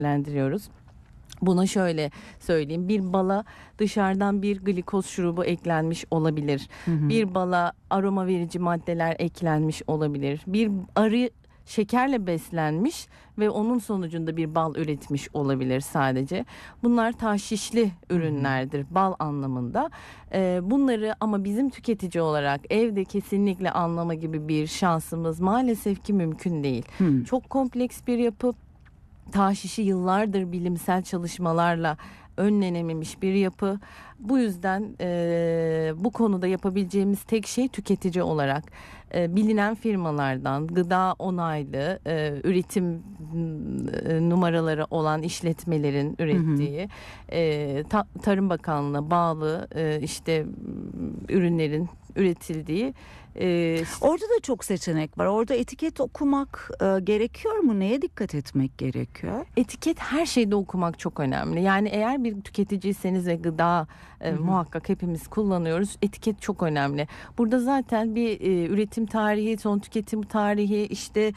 değerlendiriyoruz. Buna şöyle söyleyeyim. Bir bala dışarıdan bir glikoz şurubu eklenmiş olabilir. Bir bala aroma verici maddeler eklenmiş olabilir. Bir arı şekerle beslenmiş ve onun sonucunda bir bal üretmiş olabilir sadece. Bunlar taşişli ürünlerdir bal anlamında. Bunları ama bizim tüketici olarak evde kesinlikle anlama gibi bir şansımız maalesef ki mümkün değil. Çok kompleks bir yapı. Taşişi yıllardır bilimsel çalışmalarla önlenememiş bir yapı. Bu yüzden bu konuda yapabileceğimiz tek şey tüketici olarak bilinen firmalardan gıda onaylı üretim numaraları olan işletmelerin ürettiği Tarım Bakanlığı'na bağlı işte ürünlerin üretildiği. Orada da çok seçenek var. Orada etiket okumak gerekiyor mu? Neye dikkat etmek gerekiyor? Etiket her şeyde okumak çok önemli. Yani eğer bir tüketiciyseniz ve gıda muhakkak hepimiz kullanıyoruz. Etiket çok önemli. Burada zaten bir üretim tarihi, son tüketim tarihi, işte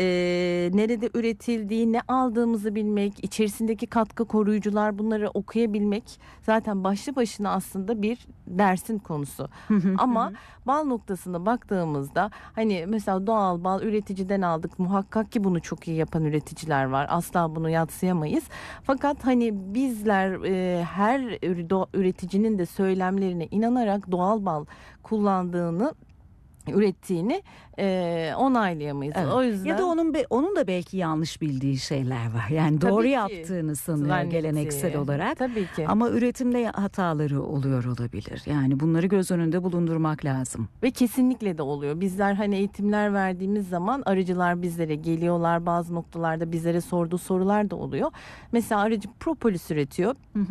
nerede üretildiği, ne aldığımızı bilmek, içerisindeki katkı koruyucular, bunları okuyabilmek zaten başlı başına aslında bir dersin konusu. Ama bal noktasına baktığımızda hani mesela doğal bal üreticiden aldık. Muhakkak ki bunu çok iyi yapan üreticiler var. Asla bunu yadsıyamayız. Fakat hani bizler her üreticinin de söylemlerine inanarak doğal bal kullandığını, ürettiğini onaylayamayız. Evet. O yüzden ya da onun da belki yanlış bildiği şeyler var. Yani Tabii doğru ki. yaptığını sanıyor geleneksel olarak. Tabii ki. Ama üretimde hataları oluyor olabilir. Yani bunları göz önünde bulundurmak lazım. Ve kesinlikle de oluyor. Bizler hani eğitimler verdiğimiz zaman arıcılar bizlere geliyorlar. Bazı noktalarda bizlere sorduğu sorular da oluyor. Mesela arıcı propolis üretiyor.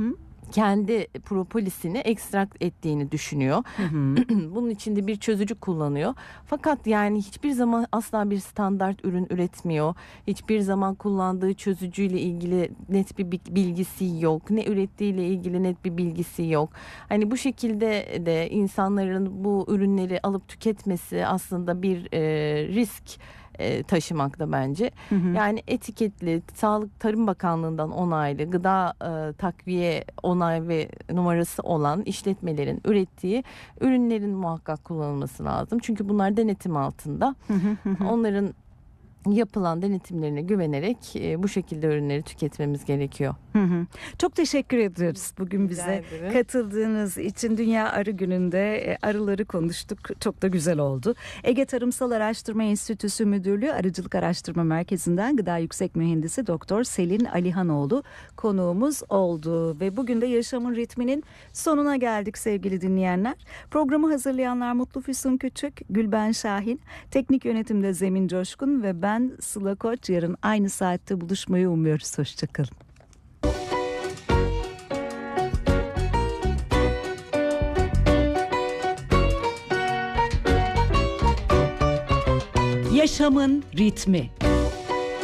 Kendi propolisini ekstrakt ettiğini düşünüyor. Bunun içinde bir çözücü kullanıyor. Fakat yani hiçbir zaman asla bir standart ürün üretmiyor. Hiçbir zaman kullandığı çözücüyle ilgili net bir bilgisi yok. Ne ürettiğiyle ilgili net bir bilgisi yok. Hani bu şekilde de insanların bu ürünleri alıp tüketmesi aslında bir risk taşımakta bence. Yani etiketli, Sağlık Tarım Bakanlığı'ndan onaylı gıda takviye onay ve numarası olan işletmelerin ürettiği ürünlerin muhakkak kullanılması lazım. Çünkü bunlar denetim altında. Onların yapılan denetimlerine güvenerek bu şekilde ürünleri tüketmemiz gerekiyor. Çok teşekkür ederiz bugün bize katıldığınız için. Dünya Arı Günü'nde arıları konuştuk. Çok da güzel oldu. Ege Tarımsal Araştırma Enstitüsü Müdürlüğü Arıcılık Araştırma Merkezi'nden Gıda Yüksek Mühendisi Doktor Selin Alihanoğlu konuğumuz oldu. Ve bugün de Yaşamın Ritmi'nin sonuna geldik sevgili dinleyenler. Programı hazırlayanlar Mutlu Füsun Küçük, Gülben Şahin, teknik yönetimde Zemin Coşkun ve ben Sıla Koç. Yarın aynı saatte buluşmayı umuyoruz. Hoşçakalın. Yaşamın ritmi.